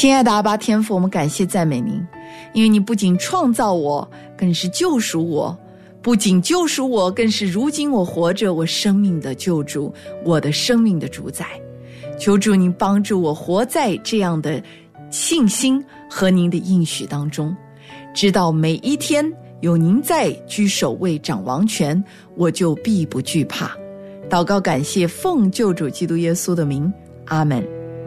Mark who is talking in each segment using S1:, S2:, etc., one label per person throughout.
S1: 亲爱的阿爸天父，我们感谢赞美您，因为你不仅创造我，更是救赎我，不仅救赎我，更是如今我活着我生命的救主，我的生命的主宰。求主您帮助我活在这样的信心和您的应许当中，知道每一天有您在居首位掌王权，我就必不惧怕。祷告感谢，奉救主基督耶稣的名，阿们。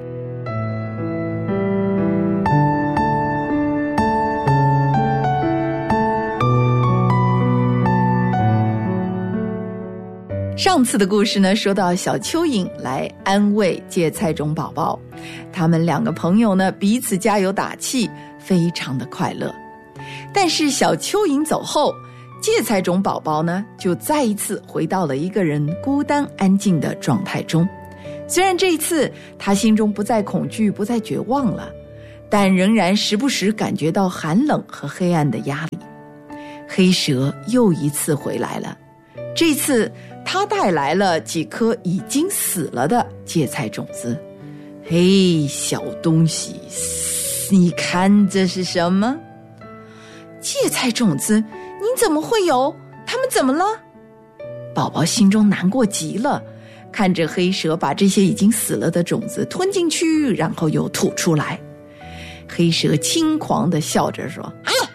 S1: 上次的故事呢，说到小蚯蚓来安慰芥菜种宝宝，他们两个朋友呢彼此加油打气，非常的快乐。但是小蚯蚓走后，芥菜种宝宝呢就再一次回到了一个人孤单安静的状态中。虽然这一次他心中不再恐惧，不再绝望了，但仍然时不时感觉到寒冷和黑暗的压力。黑蛇又一次回来了，这次他带来了几颗已经死了的芥菜种子。嘿，小东西，你看这是什么？芥菜种子，你怎么会有？他们怎么了？宝宝心中难过极了，看着黑蛇把这些已经死了的种子吞进去，然后又吐出来。黑蛇轻狂地笑着说，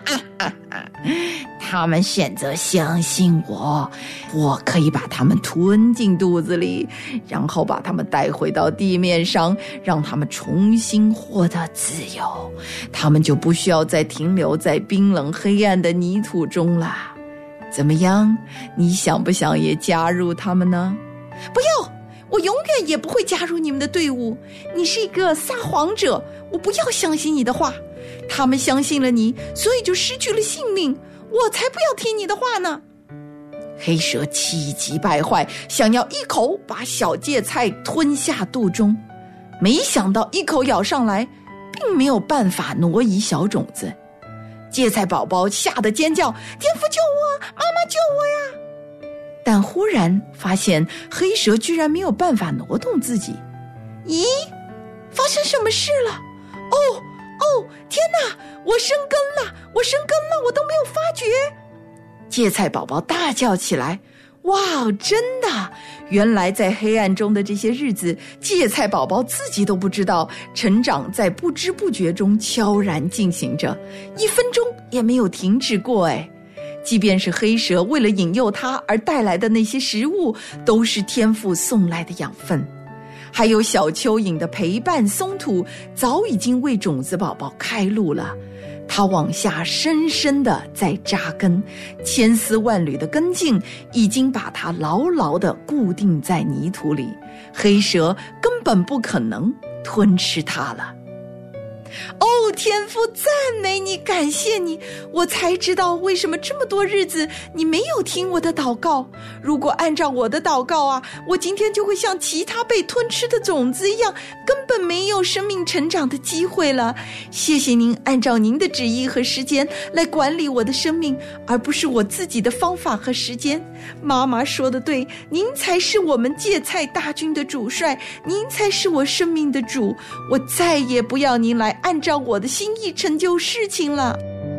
S1: 他们选择相信我，我可以把他们吞进肚子里，然后把他们带回到地面上，让他们重新获得自由，他们就不需要再停留在冰冷黑暗的泥土中了。怎么样，你想不想也加入他们呢？不要，我永远也不会加入你们的队伍，你是一个撒谎者，我不要相信你的话。他们相信了你，所以就失去了性命，我才不要听你的话呢。黑蛇气急败坏，想要一口把小芥菜吞下肚中，没想到一口咬上来，并没有办法挪移小种子。芥菜宝宝吓得尖叫，天父救我，妈妈救我呀！但忽然发现黑蛇居然没有办法挪动自己。咦，发生什么事了？哦，天哪，我生根了，我都没有发觉。芥菜宝宝大叫起来，哇，真的，原来在黑暗中的这些日子，芥菜宝宝自己都不知道，成长在不知不觉中悄然进行着，1分钟也没有停止过。即便是黑蛇为了引诱它而带来的那些食物，都是天父送来的养分。还有小蚯蚓的陪伴松土，早已经为种子宝宝开路了，它往下深深地在扎根，千丝万缕的根茎已经把它牢牢地固定在泥土里，黑蛇根本不可能吞吃它了。哦，天父，赞美你，感谢你，我才知道为什么这么多日子你没有听我的祷告。如果按照我的祷告啊，我今天就会像其他被吞吃的种子一样，根本没有生命成长的机会了。谢谢您按照您的旨意和时间来管理我的生命，而不是我自己的方法和时间。妈妈说的对，您才是我们芥菜大军的主帅，您才是我生命的主，我再也不要您来按照我的心意成就事情了。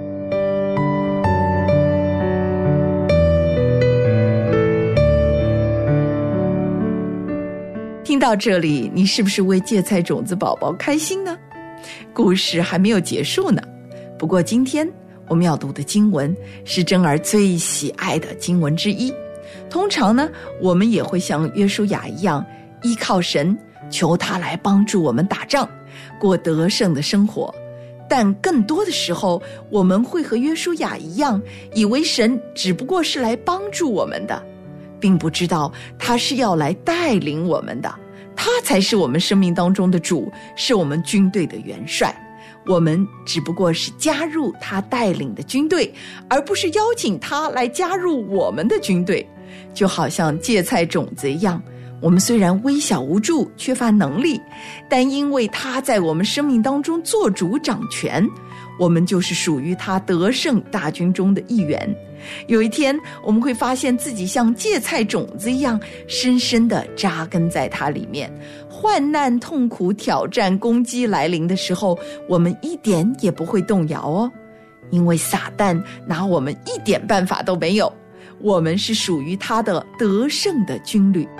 S1: 听到这里，你是不是为芥菜种子宝宝开心呢？故事还没有结束呢。不过今天我们要读的经文是珍儿最喜爱的经文之一。通常呢，我们也会像约书亚一样，依靠神，求他来帮助我们打仗，过得胜的生活。但更多的时候，我们会和约书亚一样，以为神只不过是来帮助我们的，并不知道他是要来带领我们的，他才是我们生命当中的主，是我们军队的元帅。我们只不过是加入他带领的军队，而不是邀请他来加入我们的军队。就好像芥菜种子一样，我们虽然微小无助，缺乏能力，但因为他在我们生命当中做主掌权，我们就是属于他得胜大军中的一员。有一天我们会发现自己像芥菜种子一样，深深地扎根在它里面， 患难、痛苦、挑战、攻击来临的时候，我们一点也不会动摇哦，因为撒旦拿我们一点办法都没有，我们是属于他的得胜的军旅。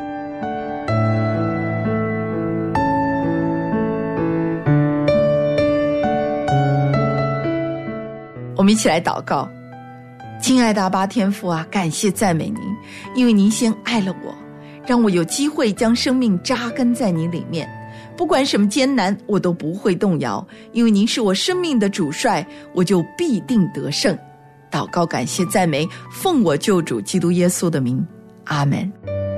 S1: 我们一起来祷告。亲爱的阿爸天父啊，感谢赞美您，因为您先爱了我，让我有机会将生命扎根在你里面，不管什么艰难我都不会动摇，因为您是我生命的主帅，我就必定得胜。祷告感谢赞美，奉我救主基督耶稣的名，阿们。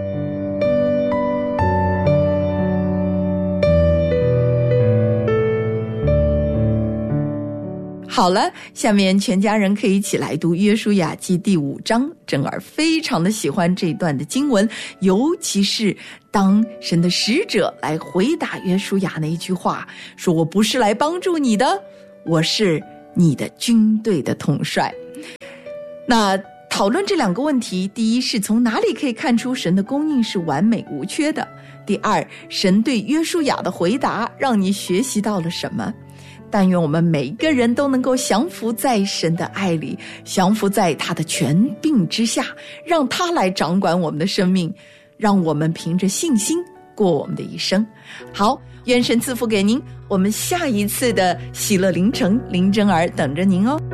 S1: 好了，下面全家人可以一起来读约书亚记第5章。珍儿非常的喜欢这一段的经文，尤其是当神的使者来回答约书亚那一句话，说我不是来帮助你的，我是你的军队的统帅。那讨论这2个问题，第一是从哪里可以看出神的供应是完美无缺的，第二，神对约书亚的回答让你学习到了什么。但愿我们每一个人都能够降服在神的爱里，降服在他的权柄之下，让他来掌管我们的生命，让我们凭着信心过我们的一生。好，愿神赐福给您，我们下一次的喜乐凌晨，林珍儿等着您哦。